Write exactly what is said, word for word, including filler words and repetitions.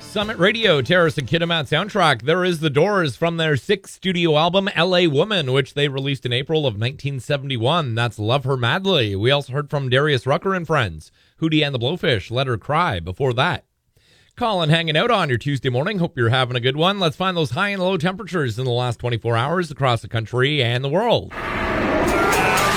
Summit Radio, Terrace and Kiddermat soundtrack. There is The Doors from their sixth studio album, L A Woman, which they released in April of nineteen seventy-one. That's Love Her Madly. We also heard from Darius Rucker and Friends, Hootie and the Blowfish, Let Her Cry before that. Colin hanging out on your Tuesday morning. Hope you're having a good one. Let's find those high and low temperatures in the last twenty-four hours across the country and the world.